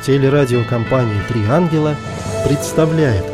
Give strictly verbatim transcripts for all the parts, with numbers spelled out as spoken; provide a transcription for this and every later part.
Телерадиокомпания «Три ангела» представляет.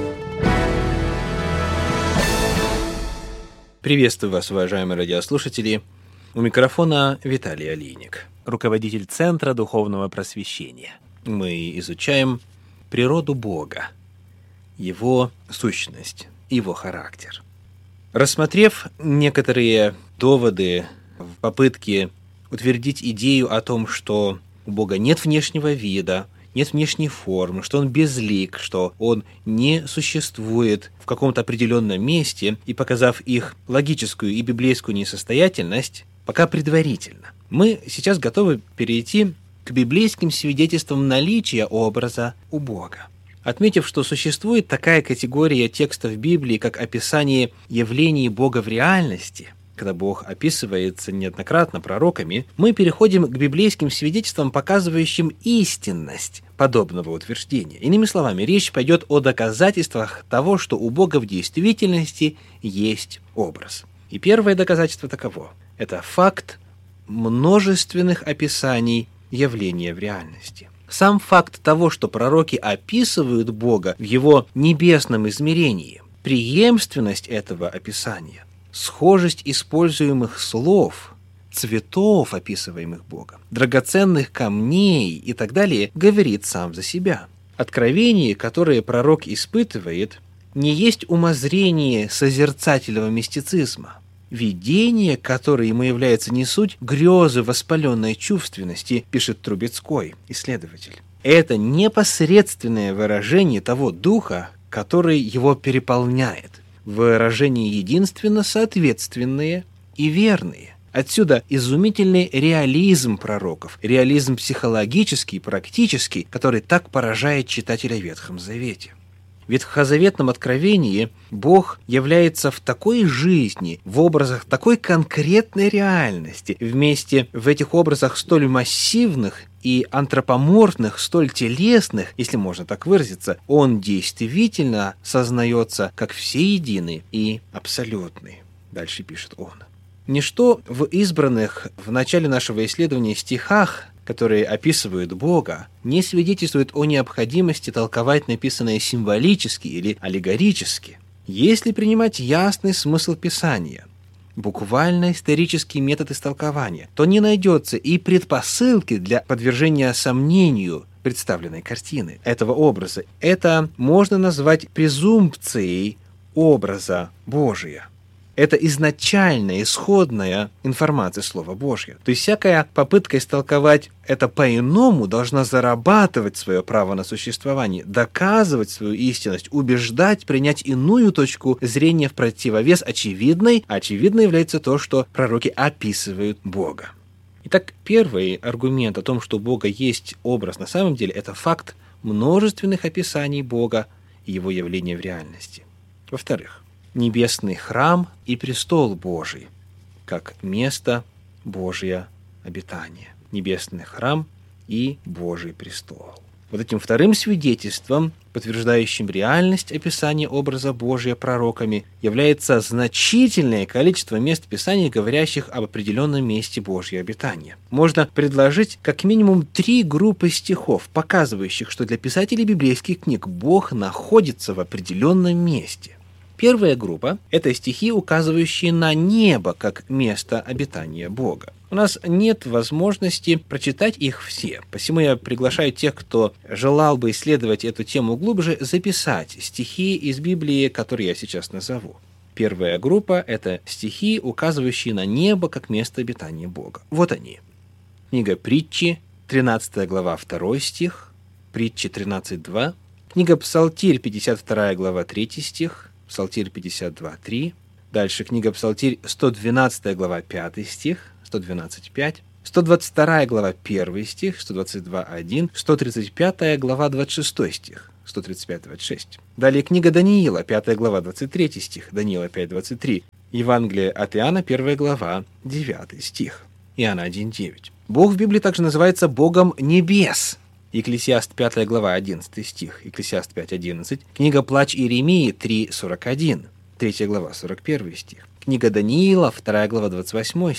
Приветствую вас, уважаемые радиослушатели. У микрофона Виталий Алиник, руководитель Центра Духовного Просвещения. Мы изучаем природу Бога, Его сущность, Его характер. Рассмотрев некоторые доводы в попытке утвердить идею о том, что у Бога нет внешнего вида, нет внешней формы, что Он безлик, что Он не существует в каком-то определенном месте, и показав их логическую и библейскую несостоятельность, пока предварительно, мы сейчас готовы перейти к библейским свидетельствам наличия образа у Бога. Отметив, что существует такая категория текстов Библии, как описание явлений Бога в реальности, когда Бог описывается неоднократно пророками, мы переходим к библейским свидетельствам, показывающим истинность подобного утверждения. Иными словами, речь пойдет о доказательствах того, что у Бога в действительности есть образ. И первое доказательство таково. Это факт множественных описаний явления в реальности. Сам факт того, что пророки описывают Бога в Его небесном измерении, преемственность этого описания, схожесть используемых слов, цветов, описываемых Богом, драгоценных камней и так далее, говорит сам за себя. Откровение, которое пророк испытывает, не есть умозрение созерцательного мистицизма. Видение, которое ему является не суть грезы воспаленной чувственности, пишет Трубецкой, исследователь. Это непосредственное выражение того духа, который его переполняет. Выражения единственно соответственные и верные. Отсюда изумительный реализм пророков, реализм психологический, практический, который так поражает читателя в Ветхом Завете. В ветхозаветном откровении Бог является в такой жизни, в образах такой конкретной реальности, вместе в этих образах столь массивных и антропоморфных, столь телесных, если можно так выразиться, Он действительно сознается как всеединый и абсолютный. Дальше пишет он. Ничто в избранных в начале нашего исследования стихах, которые описывают Бога, не свидетельствует о необходимости толковать написанное символически или аллегорически. Если принимать ясный смысл Писания, буквально-исторический метод истолкования, то не найдется и предпосылки для подвержения сомнению представленной картины, этого образа. Это можно назвать презумпцией образа Божия. Это изначальная, исходная информация Слова Божьего. То есть всякая попытка истолковать это по-иному должна зарабатывать свое право на существование, доказывать свою истинность, убеждать, принять иную точку зрения в противовес очевидной. Очевидно является то, что пророки описывают Бога. Итак, первый аргумент о том, что у Бога есть образ на самом деле, это факт множественных описаний Бога и Его явления в реальности. Во-вторых, небесный храм и престол Божий, как место Божье обитания. Небесный храм и Божий престол. Вот этим вторым свидетельством, подтверждающим реальность описания образа Божия пророками, является значительное количество мест Писания, говорящих об определенном месте Божьего обитания. Можно предложить как минимум три группы стихов, показывающих, что для писателей библейских книг Бог находится в определенном месте. Первая группа – это стихи, указывающие на небо как место обитания Бога. У нас нет возможности прочитать их все, посему я приглашаю тех, кто желал бы исследовать эту тему глубже, записать стихи из Библии, которые я сейчас назову. Первая группа – это стихи, указывающие на небо как место обитания Бога. Вот они. Книга Притчи, тринадцатая глава, второй стих, Притчи тринадцать два, книга Псалтирь, пятьдесят вторая глава, третий стих, Псалтирь пятьдесят два три. Дальше книга Псалтирь, сто двенадцатая глава, пятый стих, сто двенадцать пять. сто двадцать вторая глава, первый стих, сто двадцать два один. сто тридцать пятая глава, двадцать шестой стих, сто тридцать пять двадцать шесть. Далее книга Даниила, пятая глава, двадцать третий стих, Даниила пять двадцать три. Евангелие от Иоанна, первая глава, девятый стих, Иоанна один девять. Бог в Библии также называется Богом небес. Екклесиаст пятая глава, одиннадцатый стих, Екклесиаст пять одиннадцать, книга Плач Иеремии три сорок один, третья глава, сорок первый стих, книга Даниила, вторая глава, двадцать восьмой стих,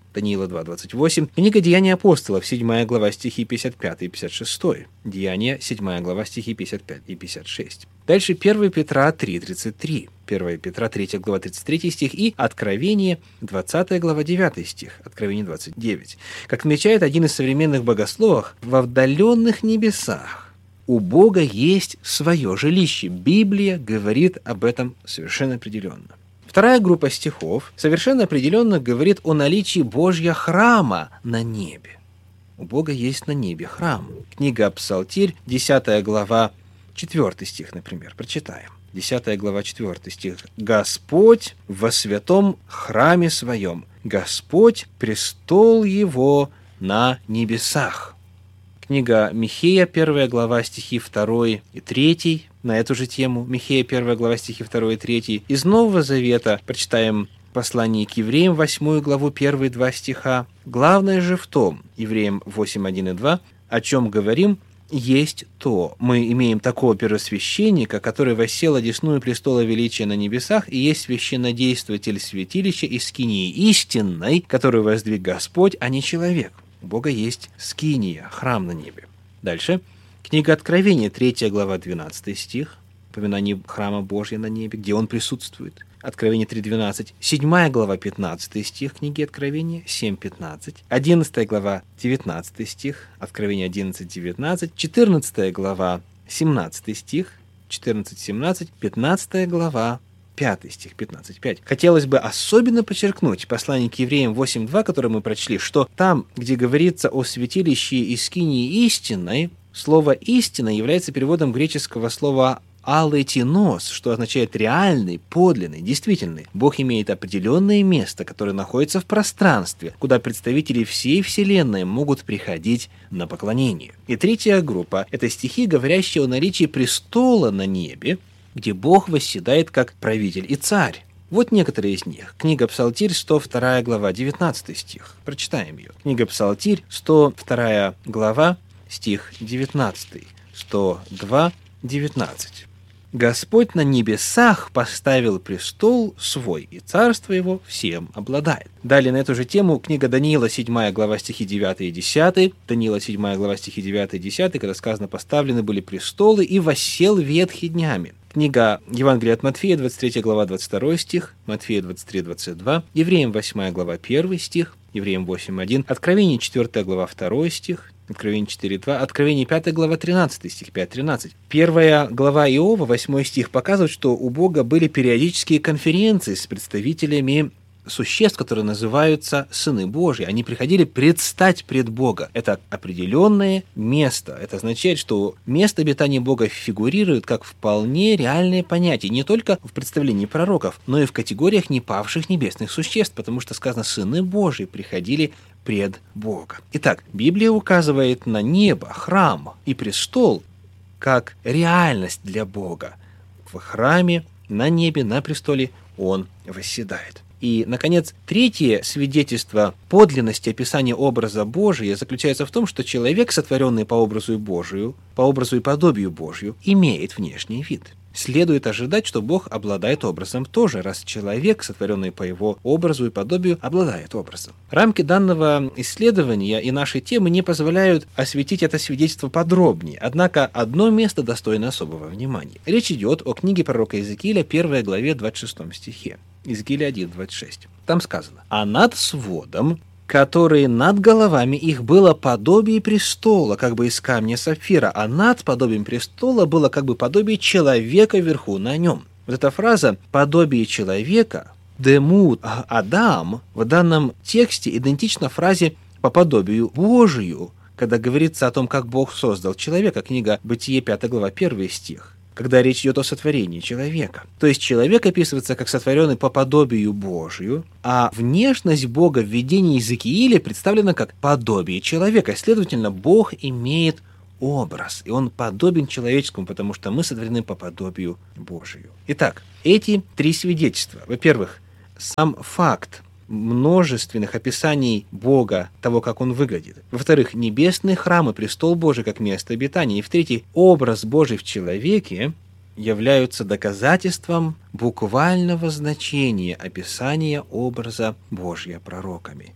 Даниила два двадцать восемь. Книга «Деяния апостолов», седьмая глава, стихи пятьдесят пять и пятьдесят шесть. Деяния, седьмая глава, стихи пятьдесят пять и пятьдесят шесть. Дальше первое Петра три тридцать три. первое Петра третья глава, тридцать третий стих и Откровение, двадцатая глава, девятый стих. Откровение двадцать девять. Как отмечает один из современных богословов, в отдаленных небесах у Бога есть свое жилище. Библия говорит об этом совершенно определенно. Вторая группа стихов совершенно определенно говорит о наличии Божьего храма на небе. У Бога есть на небе храм. Книга Псалтирь, десятая глава, четвёртый стих, например. Прочитаем. десятая глава, четвёртый стих. «Господь во святом храме своем, Господь престол его на небесах». Книга Михея, первая глава, стихи второй и третий, на эту же тему. Михея, первая глава, стихи второй и третий. Из Нового Завета прочитаем послание к евреям, восьмую главу, первые два стиха. Главное же в том, евреям восемь, один и два, о чем говорим, есть то. Мы имеем такого первосвященника, который воссел одесную престола величия на небесах, и есть священнодействователь святилища и скинии истинной, которую воздвиг Господь, а не человек. У Бога есть скиния, храм на небе. Дальше. Книга Откровения, третья глава, двенадцатый стих. Упоминание храма Божьего на небе, где он присутствует. Откровение три двенадцать. седьмая глава, пятнадцатый стих книги Откровения, семь пятнадцать. одиннадцатая глава, девятнадцатый стих. Откровение одиннадцать девятнадцать. четырнадцатая глава, семнадцатый стих. четырнадцать семнадцать. пятнадцатая глава, пятый стих, пятнадцать пять. Хотелось бы особенно подчеркнуть послание к евреям восемь два, которое мы прочли, что там, где говорится о святилище и скинии истинной, слово «истина» является переводом греческого слова «алетинос», что означает реальный, подлинный, действительный. Бог имеет определенное место, которое находится в пространстве, куда представители всей Вселенной могут приходить на поклонение. И третья группа – это стихи, говорящие о наличии престола на небе, где Бог восседает как правитель и царь. Вот некоторые из них. Книга Псалтирь, сто вторая глава, девятнадцатый стих. Прочитаем ее. Книга Псалтирь, сто вторая глава, стих девятнадцатый. сто два, девятнадцать. «Господь на небесах поставил престол свой, и царство его всем обладает». Далее на эту же тему книга Даниила, седьмая глава, стихи девятый и десятый. Даниила, седьмая глава, стихи девятый и десятый, когда сказано «поставлены были престолы, и воссел ветхий днями». Книга Евангелия от Матфея, двадцать третья глава, двадцать второй стих, Матфея двадцать три двадцать два, Евреям восьмая глава, первый стих, Евреям восемь один, Откровение четвёртая глава, второй стих, Откровение четыре два, Откровение пятая глава, тринадцатый стих, пять тринадцать. Первая глава Иова, восьмой стих, показывает, что у Бога были периодические конференции с представителями существ, которые называются сыны Божьи. Они приходили предстать пред Бога. Это определенное место. Это означает, что место обитания Бога фигурирует как вполне реальное понятие не только в представлении пророков, но и в категориях непавших небесных существ, потому что сказано, сыны Божьи приходили пред Бога. Итак, Библия указывает на небо, храм и престол как реальность для Бога. В храме, на небе, на престоле Он восседает. И, наконец, третье свидетельство подлинности описания образа Божия заключается в том, что человек, сотворенный по образу Божию, по образу и подобию Божию, имеет внешний вид. Следует ожидать, что Бог обладает образом тоже, раз человек, сотворенный по его образу и подобию, обладает образом. Рамки данного исследования и нашей темы не позволяют осветить это свидетельство подробнее, однако одно место достойно особого внимания. Речь идет о книге пророка Иезекииля, первой главе, двадцать шестом стихе. Иезекииля один двадцать шесть. Там сказано: «А над сводом, который над головами их, было подобие престола, как бы из камня сапфира, а над подобием престола было как бы подобие человека вверху на нем». Вот эта фраза «подобие человека», «демут Адам», в данном тексте идентична фразе «по подобию Божию», когда говорится о том, как Бог создал человека, книга Бытие, пятая глава, первый стих, когда речь идет о сотворении человека. То есть человек описывается как сотворенный по подобию Божию, а внешность Бога в видении Иезекииля представлена как подобие человека. Следовательно, Бог имеет образ, и Он подобен человеческому, потому что мы сотворены по подобию Божию. Итак, эти три свидетельства. Во-первых, сам факт множественных описаний Бога, того, как Он выглядит. Во-вторых, небесный храм и престол Божий как место обитания. И в-третьих, образ Божий в человеке являются доказательством буквального значения описания образа Божия пророками.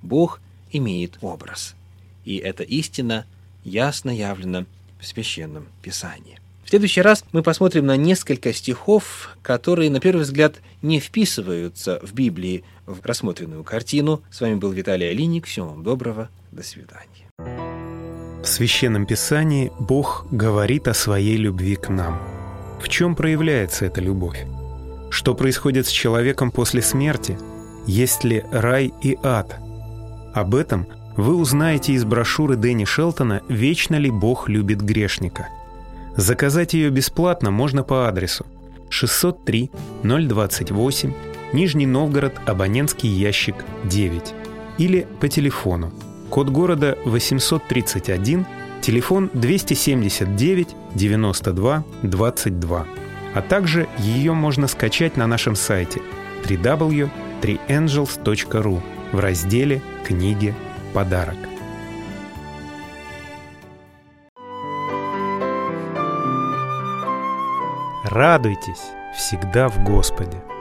Бог имеет образ. И эта истина ясно явлена в Священном Писании. В следующий раз мы посмотрим на несколько стихов, которые, на первый взгляд, не вписываются в Библии в рассмотренную картину. С вами был Виталий Алиник. Всего вам доброго. До свидания. В Священном Писании Бог говорит о своей любви к нам. В чем проявляется эта любовь? Что происходит с человеком после смерти? Есть ли рай и ад? Об этом вы узнаете из брошюры Дэнни Шелтона «Вечно ли Бог любит грешника?». Заказать ее бесплатно можно по адресу шестьсот три ноль двадцать восемь, Нижний Новгород, абонентский ящик девять, или по телефону, код города восемьсот тридцать один, телефон двести семьдесят девять девяносто два двадцать два, а также ее можно скачать на нашем сайте дабл ю дабл ю дабл ю точка три энджелс точка ру в разделе «Книги. Подарок». Радуйтесь всегда в Господе.